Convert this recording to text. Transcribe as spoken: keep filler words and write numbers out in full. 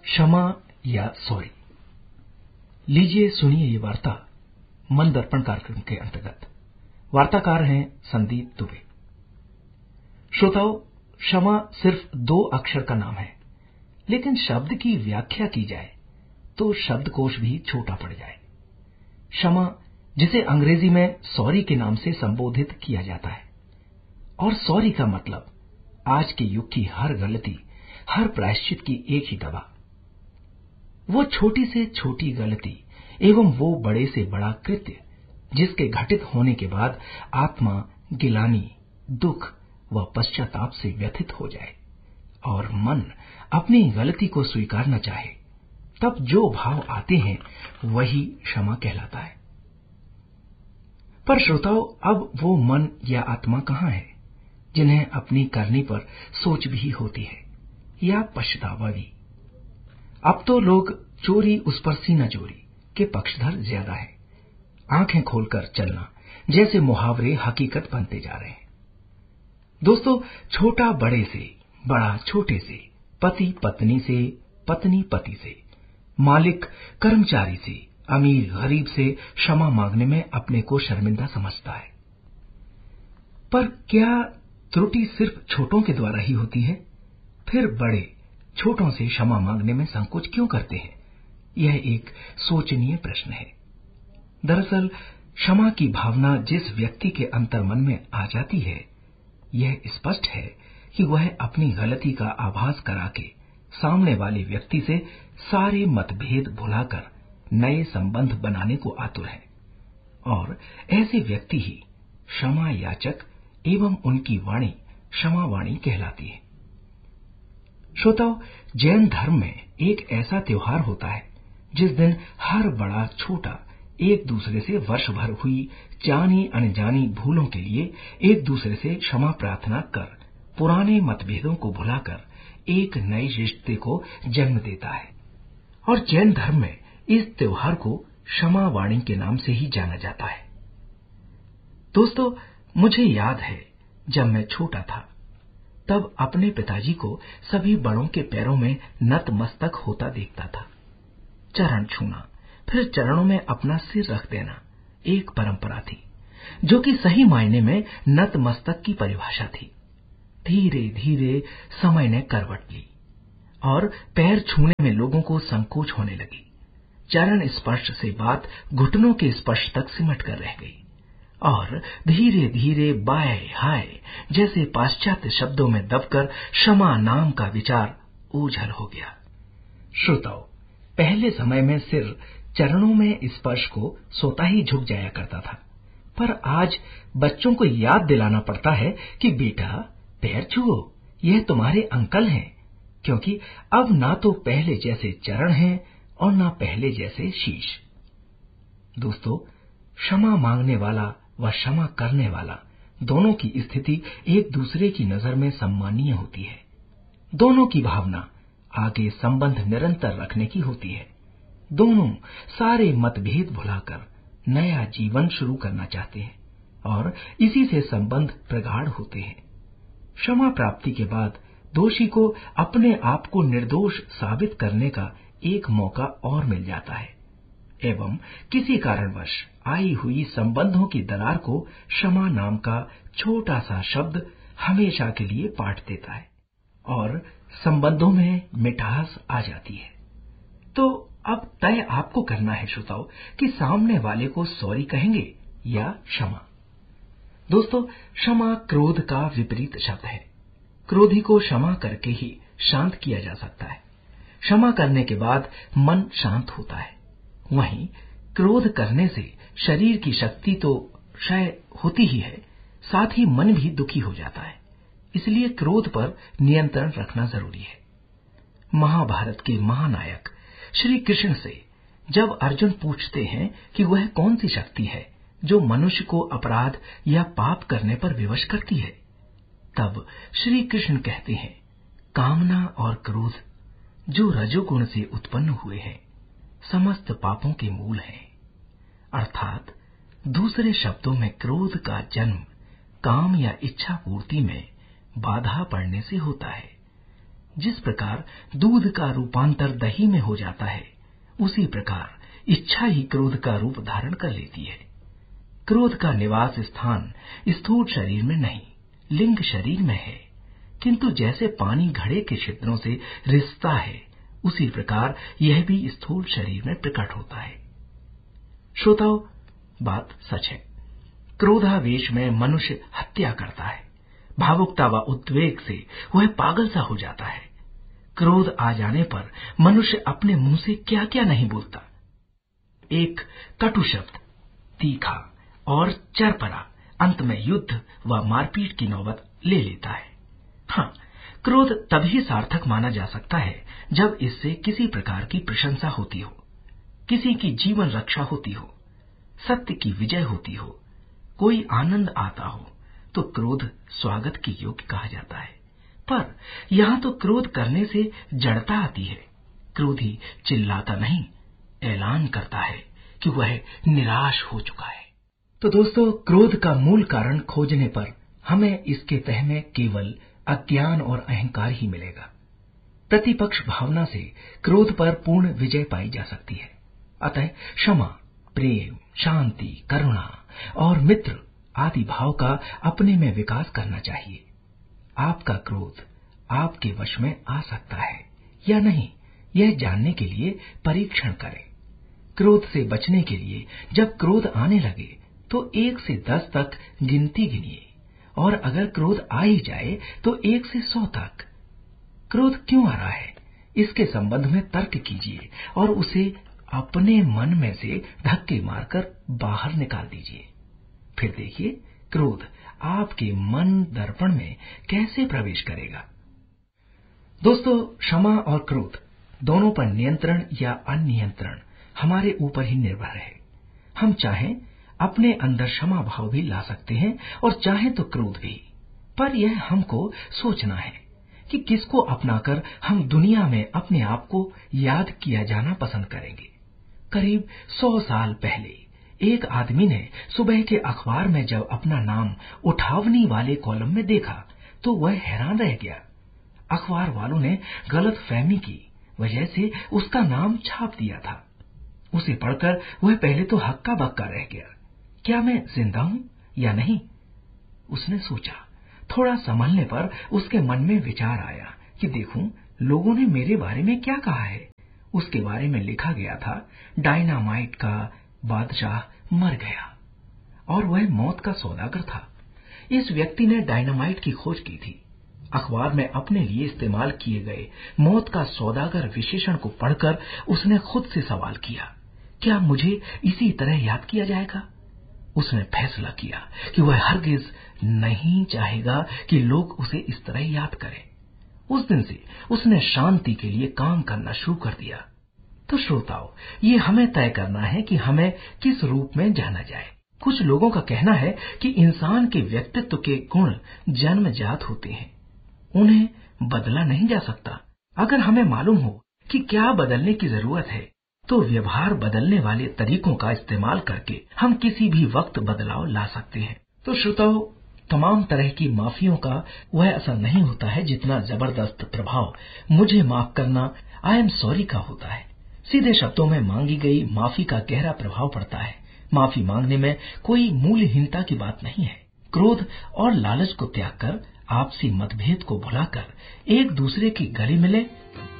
क्षमा या सॉरी। लीजिए सुनिए ये वार्ता मन दर्पण कार्यक्रम के अंतर्गत। वार्ताकार हैं संदीप दुबे। श्रोताओं, क्षमा सिर्फ दो अक्षर का नाम है, लेकिन शब्द की व्याख्या की जाए तो शब्दकोश भी छोटा पड़ जाए। क्षमा, जिसे अंग्रेजी में सॉरी के नाम से संबोधित किया जाता है, और सॉरी का मतलब आज के युग की हर गलती, हर प्रायश्चित की एक ही दवा। वो छोटी से छोटी गलती एवं वो बड़े से बड़ा कृत्य जिसके घटित होने के बाद आत्मा गिलानी, दुख व पश्चाताप से व्यथित हो जाए और मन अपनी गलती को स्वीकार न चाहे, तब जो भाव आते हैं वही क्षमा कहलाता है। पर श्रोताओं, अब वो मन या आत्मा कहां है जिन्हें अपनी करनी पर सोच भी होती है या पछतावा भी। अब तो लोग चोरी उस पर सीना चोरी के पक्षधर ज्यादा है। आंखें खोलकर चलना जैसे मुहावरे हकीकत बनते जा रहे हैं। दोस्तों, छोटा बड़े से, बड़ा छोटे से, पति पत्नी से, पत्नी पति से, मालिक कर्मचारी से, अमीर गरीब से क्षमा मांगने में अपने को शर्मिंदा समझता है। पर क्या त्रुटि सिर्फ छोटों के द्वारा ही होती है? फिर बड़े छोटों से क्षमा मांगने में संकोच क्यों करते हैं? यह एक सोचनीय प्रश्न है। दरअसल क्षमा की भावना जिस व्यक्ति के अंतर्मन में आ जाती है, यह स्पष्ट है कि वह अपनी गलती का आभास करा के सामने वाले व्यक्ति से सारे मतभेद भुलाकर नए संबंध बनाने को आतुर है, और ऐसे व्यक्ति ही क्षमा याचक एवं उनकी वाणी क्षमा वाणी कहलाती है। श्रोताओ, जैन धर्म में एक ऐसा त्योहार होता है जिस दिन हर बड़ा छोटा एक दूसरे से वर्ष भर हुई जानी अनजानी भूलों के लिए एक दूसरे से क्षमा प्रार्थना कर पुराने मतभेदों को भुलाकर एक नए रिश्ते को जन्म देता है। और जैन धर्म में इस त्योहार को क्षमा वाणी के नाम से ही जाना जाता है। दोस्तों, मुझे याद है जब मैं छोटा था, तब अपने पिताजी को सभी बड़ों के पैरों में नतमस्तक होता देखता था। चरण छूना, फिर चरणों में अपना सिर रख देना एक परंपरा थी, जो कि सही मायने में नतमस्तक की परिभाषा थी। धीरे धीरे समय ने करवट ली और पैर छूने में लोगों को संकोच होने लगी। चरण स्पर्श से बात घुटनों के स्पर्श तक सिमट कर रह गई और धीरे धीरे बाय हाय जैसे पाश्चात्य शब्दों में दबकर क्षमा नाम का विचार ओझल हो गया। श्रोताओं, पहले समय में सिर चरणों में स्पर्श को स्वतः ही झुक जाया करता था, पर आज बच्चों को याद दिलाना पड़ता है कि बेटा पैर छुओ, यह तुम्हारे अंकल हैं, क्योंकि अब ना तो पहले जैसे चरण हैं और ना पहले जैसे शीश। दोस्तों, क्षमा मांगने वाला व क्षमा करने वाला दोनों की स्थिति एक दूसरे की नजर में सम्मानीय होती है। दोनों की भावना आगे संबंध निरंतर रखने की होती है। दोनों सारे मतभेद भुलाकर नया जीवन शुरू करना चाहते हैं और इसी से संबंध प्रगाढ़ होते हैं। क्षमा प्राप्ति के बाद दोषी को अपने आप को निर्दोष साबित करने का एक मौका और मिल जाता है एवं किसी कारणवश आई हुई संबंधों की दरार को क्षमा नाम का छोटा सा शब्द हमेशा के लिए पाट देता है और संबंधों में मिठास आ जाती है। तो अब तय आपको करना है श्रोताओ कि सामने वाले को सॉरी कहेंगे या क्षमा। दोस्तों, क्षमा क्रोध का विपरीत शब्द है। क्रोधी को क्षमा करके ही शांत किया जा सकता है। क्षमा करने के बाद मन शांत होता है। वहीं क्रोध करने से शरीर की शक्ति तो क्षय होती ही है, साथ ही मन भी दुखी हो जाता है। इसलिए क्रोध पर नियंत्रण रखना जरूरी है। महाभारत के महानायक श्री कृष्ण से जब अर्जुन पूछते हैं कि वह कौन सी शक्ति है जो मनुष्य को अपराध या पाप करने पर विवश करती है, तब श्री कृष्ण कहते हैं, कामना और क्रोध जो रजोगुण से उत्पन्न हुए हैं, समस्त पापों के मूल हैं। अर्थात दूसरे शब्दों में क्रोध का जन्म काम या इच्छा पूर्ति में बाधा पड़ने से होता है। जिस प्रकार दूध का रूपांतर दही में हो जाता है, उसी प्रकार इच्छा ही क्रोध का रूप धारण कर लेती है। क्रोध का निवास स्थान स्थूल शरीर में नहीं, लिंग शरीर में है, किंतु जैसे पानी घड़े के छिद्रों से रिसता है, उसी प्रकार यह भी स्थूल शरीर में प्रकट होता है। श्रोताओ, बात सच है। क्रोधावेश में मनुष्य हत्या करता है। भावुकता व उद्वेग से वह पागल सा हो जाता है। क्रोध आ जाने पर मनुष्य अपने मुंह से क्या क्या नहीं बोलता। एक कटु शब्द, तीखा और चरपरा, अंत में युद्ध व मारपीट की नौबत ले लेता है। हाँ, क्रोध तभी सार्थक माना जा सकता है जब इससे किसी प्रकार की प्रशंसा होती हो, किसी की जीवन रक्षा होती हो, सत्य की विजय होती हो, कोई आनंद आता हो, तो क्रोध स्वागत के योग्य कहा जाता है। पर यहाँ तो क्रोध करने से जड़ता आती है। क्रोधी चिल्लाता नहीं, ऐलान करता है कि वह निराश हो चुका है। तो दोस्तों, क्रोध का मूल कारण खोजने पर हमें इसके तह में केवल अज्ञान और अहंकार ही मिलेगा। प्रतिपक्ष भावना से क्रोध पर पूर्ण विजय पाई जा सकती है। अतः क्षमा, प्रेम, शांति, करुणा और मित्र आदि भाव का अपने में विकास करना चाहिए। आपका क्रोध आपके वश में आ सकता है या नहीं, यह जानने के लिए परीक्षण करें। क्रोध से बचने के लिए जब क्रोध आने लगे तो एक से दस तक गिनती गिनिए, और अगर क्रोध आ ही जाए तो एक से सौ तक। क्रोध क्यों आ रहा है, इसके संबंध में तर्क कीजिए और उसे अपने मन में से धक्के मारकर बाहर निकाल दीजिए। फिर देखिए क्रोध आपके मन दर्पण में कैसे प्रवेश करेगा। दोस्तों, क्षमा और क्रोध दोनों पर नियंत्रण या अनियंत्रण हमारे ऊपर ही निर्भर है। हम चाहें अपने अंदर क्षमा भाव भी ला सकते हैं और चाहे तो क्रोध भी। पर यह हमको सोचना है कि किसको अपनाकर हम दुनिया में अपने आप को याद किया जाना पसंद करेंगे। करीब सौ साल पहले एक आदमी ने सुबह के अखबार में जब अपना नाम उठावनी वाले कॉलम में देखा तो वह हैरान रह गया। अखबार वालों ने गलत फहमी की वजह से उसका नाम छाप दिया था। उसे पढ़कर वह पहले तो हक्का बक्का रह गया। क्या मैं जिंदा हूं या नहीं, उसने सोचा। थोड़ा संभलने पर उसके मन में विचार आया कि देखूं लोगों ने मेरे बारे में क्या कहा है। उसके बारे में लिखा गया था, डायनामाइट का बादशाह मर गया, और वह मौत का सौदागर था। इस व्यक्ति ने डायनामाइट की खोज की थी। अखबार में अपने लिए इस्तेमाल किए गए मौत का सौदागर विशेषण को पढ़कर उसने खुद से सवाल किया, क्या मुझे इसी तरह याद किया जाएगा? उसने फैसला किया कि वह हरगिज नहीं चाहेगा कि लोग उसे इस तरह याद करें। उस दिन से उसने शांति के लिए काम करना शुरू कर दिया। तो श्रोताओं, ये हमें तय करना है कि हमें किस रूप में जाना जाए। कुछ लोगों का कहना है कि इंसान के व्यक्तित्व के गुण जन्मजात होते हैं, उन्हें बदला नहीं जा सकता। अगर हमें मालूम हो कि क्या बदलने की जरूरत है, तो व्यवहार बदलने वाले तरीकों का इस्तेमाल करके हम किसी भी वक्त बदलाव ला सकते हैं। तो श्रोताओं, तमाम तरह की माफियों का वह असर नहीं होता है जितना जबरदस्त प्रभाव मुझे माफ करना, आई एम सॉरी का होता है। सीधे शब्दों में मांगी गई माफी का गहरा प्रभाव पड़ता है। माफी मांगने में कोई मूल्यहीनता की बात नहीं है। क्रोध और लालच को त्याग कर, आपसी मतभेद को भुलाकर एक दूसरे की गले मिले